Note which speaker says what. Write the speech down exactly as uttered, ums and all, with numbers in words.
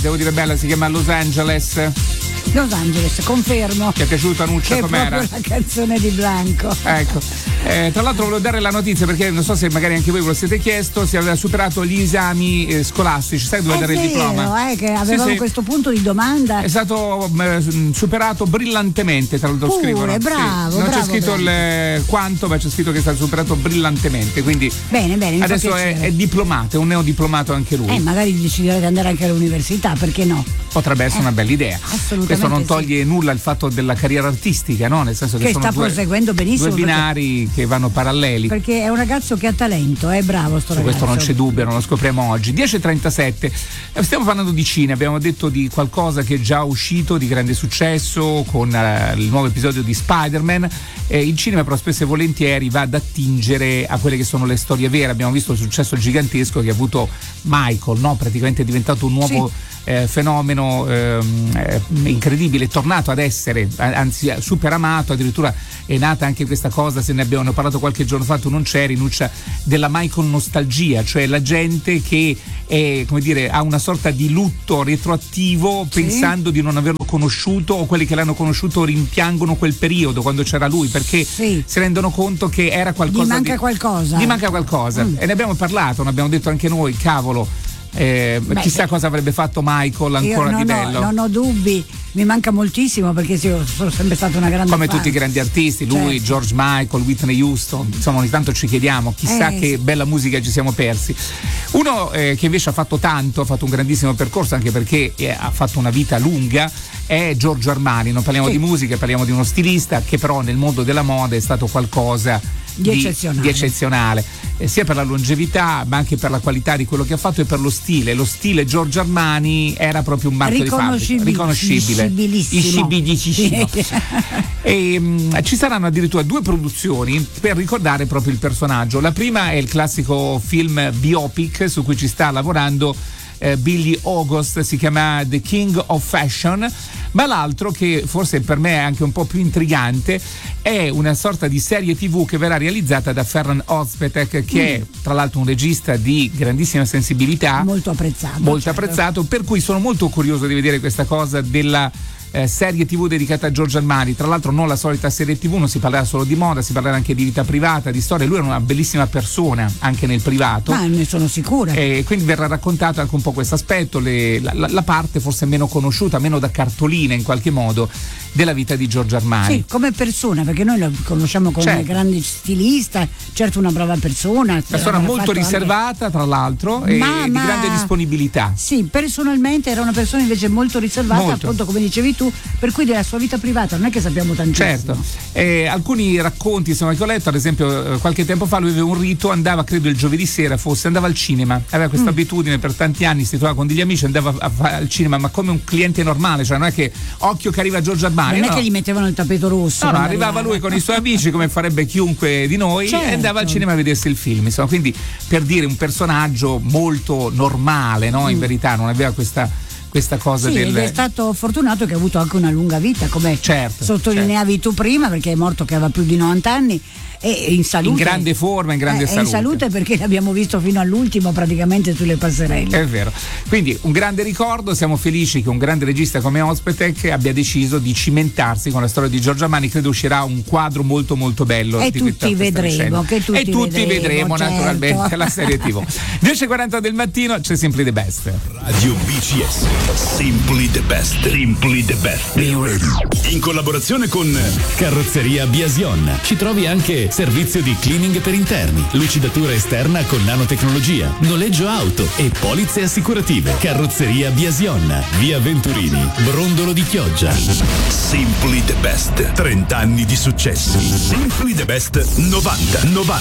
Speaker 1: devo dire bella, si chiama Los Angeles.
Speaker 2: Los Angeles, confermo.
Speaker 1: Ti è piaciuta Nuccia
Speaker 2: che
Speaker 1: com'era?
Speaker 2: È proprio la canzone di Blanco.
Speaker 1: Ecco. Eh, tra l'altro volevo dare la notizia perché non so se magari anche voi ve lo siete chiesto, si aveva superato gli esami eh, scolastici, sai dove
Speaker 2: è
Speaker 1: dare il
Speaker 2: vero,
Speaker 1: diploma?
Speaker 2: Eh, che avevamo
Speaker 1: sì, sì.
Speaker 2: questo punto di domanda.
Speaker 1: È stato eh, superato brillantemente, tra l'altro
Speaker 2: Pure,
Speaker 1: scrivono.
Speaker 2: bravo,
Speaker 1: sì. Non
Speaker 2: bravo,
Speaker 1: c'è scritto
Speaker 2: bravo.
Speaker 1: il eh, quanto, ma c'è scritto che è stato superato brillantemente. Quindi
Speaker 2: bene, bene, mi
Speaker 1: adesso
Speaker 2: fa
Speaker 1: è,
Speaker 2: piacere.
Speaker 1: è diplomato, è un neodiplomato anche lui.
Speaker 2: Eh, magari deciderà di andare anche all'università, perché no?
Speaker 1: Potrebbe essere
Speaker 2: eh,
Speaker 1: una bella idea.
Speaker 2: Assolutamente.
Speaker 1: Questo non
Speaker 2: sì.
Speaker 1: toglie nulla il fatto della carriera artistica, no? Nel senso che,
Speaker 2: che
Speaker 1: sono
Speaker 2: sta
Speaker 1: due,
Speaker 2: proseguendo benissimo.
Speaker 1: due binari
Speaker 2: perché,
Speaker 1: che vanno paralleli.
Speaker 2: Perché è un ragazzo che ha talento, è bravo sto
Speaker 1: Su
Speaker 2: ragazzo.
Speaker 1: questo non c'è dubbio, non lo scopriamo oggi. dieci e trentasette. Stiamo parlando di cinema, abbiamo detto di qualcosa che è già uscito di grande successo con uh, il nuovo episodio di Spider-Man. Eh, il cinema però spesso e volentieri va ad attingere a quelle che sono le storie vere. Abbiamo visto il successo gigantesco che ha avuto Michael, no? Praticamente è diventato un nuovo
Speaker 2: sì.
Speaker 1: Eh, fenomeno ehm, eh, incredibile, è tornato ad essere, anzi super amato, addirittura è nata anche questa cosa, se ne abbiamo parlato qualche giorno fa, tu non c'eri, Nuccia, della Michael nostalgia, cioè la gente che è, come dire, ha una sorta di lutto retroattivo sì. pensando di non averlo conosciuto, o quelli che l'hanno conosciuto rimpiangono quel periodo quando c'era lui, perché
Speaker 2: sì.
Speaker 1: si rendono conto che era qualcosa
Speaker 2: gli manca
Speaker 1: di,
Speaker 2: qualcosa
Speaker 1: gli manca qualcosa mm. e ne abbiamo parlato, ne abbiamo detto anche noi, cavolo. Eh, Beh, chissà beh. cosa avrebbe fatto Michael ancora
Speaker 2: io
Speaker 1: di
Speaker 2: non
Speaker 1: bello.
Speaker 2: Ho, non ho dubbi, mi manca moltissimo perché io sono sempre stata una grande
Speaker 1: come
Speaker 2: fan.
Speaker 1: tutti i grandi artisti, lui, certo. George Michael, Whitney Houston, insomma ogni tanto ci chiediamo chissà eh, che sì. bella musica ci siamo persi. Uno eh, che invece ha fatto tanto, ha fatto un grandissimo percorso anche perché eh, ha fatto una vita lunga, è Giorgio Armani. Non parliamo sì. di musica, parliamo di uno stilista che però nel mondo della moda è stato qualcosa
Speaker 2: di, di eccezionale,
Speaker 1: di eccezionale. Eh, sia per la longevità ma anche per la qualità di quello che ha fatto e per lo stile. Lo stile Giorgio Armani era proprio un marchio di fabbrica, riconoscibile,
Speaker 2: iscibilissimo.
Speaker 1: E mh, ci saranno addirittura due produzioni per ricordare proprio il personaggio. La prima è il classico film biopic su cui ci sta lavorando eh, Billy August, si chiama The King of Fashion, ma l'altro, che forse per me è anche un po' più intrigante, è una sorta di serie tivù che verrà realizzata da Ferran Ozpetek, che mm. è tra l'altro un regista di grandissima sensibilità,
Speaker 2: molto apprezzato
Speaker 1: molto
Speaker 2: certo.
Speaker 1: apprezzato, per cui sono molto curioso di vedere questa cosa della Eh, serie tivù dedicata a Giorgio Armani. Tra l'altro non la solita serie tivù, non si parlerà solo di moda, si parlerà anche di vita privata, di storia. Lui era una bellissima persona anche nel privato,
Speaker 2: ma ne sono sicura,
Speaker 1: e quindi verrà raccontato anche un po' questo aspetto, le, la, la parte forse meno conosciuta, meno da cartolina in qualche modo, della vita di Giorgio Armani.
Speaker 2: Sì, come persona, perché noi lo conosciamo come certo. grande stilista, certo una brava persona,
Speaker 1: persona molto riservata anche... tra l'altro, e
Speaker 2: ma,
Speaker 1: di
Speaker 2: ma...
Speaker 1: grande disponibilità.
Speaker 2: Sì, personalmente era una persona invece molto riservata,
Speaker 1: molto.
Speaker 2: appunto come dicevi tu, per cui della sua vita privata non è che sappiamo tantissimo.
Speaker 1: Certo, eh, alcuni racconti insomma, che ho letto, ad esempio eh, qualche tempo fa lui aveva un rito, andava credo il giovedì sera fosse, andava al cinema, aveva questa mm. abitudine per tanti anni, si trovava con degli amici, andava a, a, al cinema ma come un cliente normale, cioè non è che occhio che arriva Giorgio Armani,
Speaker 2: non
Speaker 1: no.
Speaker 2: è che gli mettevano il tappeto rosso,
Speaker 1: no, no, arrivava lui con i suoi amici come farebbe chiunque di noi, certo. e andava al cinema a vedersi il film, insomma, quindi per dire un personaggio molto normale, no? In mm. verità non aveva questa questa cosa
Speaker 2: sì,
Speaker 1: del...
Speaker 2: ed è stato fortunato che ha avuto anche una lunga vita, come
Speaker 1: certo,
Speaker 2: sottolineavi
Speaker 1: certo.
Speaker 2: tu prima, perché è morto che aveva più di novanta anni e in salute,
Speaker 1: in grande forma, in grande
Speaker 2: eh,
Speaker 1: salute,
Speaker 2: in salute, perché l'abbiamo visto fino all'ultimo praticamente sulle passerelle.
Speaker 1: È vero, quindi un grande ricordo, siamo felici che un grande regista come Ozpetek abbia deciso di cimentarsi con la storia di Giorgio Armani. Credo uscirà un quadro molto molto bello
Speaker 2: e
Speaker 1: di
Speaker 2: tutti
Speaker 1: questa,
Speaker 2: vedremo
Speaker 1: questa
Speaker 2: che tutti
Speaker 1: e tutti vedremo,
Speaker 2: vedremo certo.
Speaker 1: naturalmente la serie tivù. dieci e quaranta del mattino c'è Simply the Best.
Speaker 3: Radio B C S, Simply the Best, Simply the Best, in collaborazione con
Speaker 4: Carrozzeria Biasion. Ci trovi anche servizio di cleaning per interni, lucidatura esterna con nanotecnologia, noleggio auto e polizze assicurative. Carrozzeria Biasion, via Venturini, Brondolo di Chioggia.
Speaker 3: Simply the Best, trenta anni di successo. Simply the Best novanta novanta.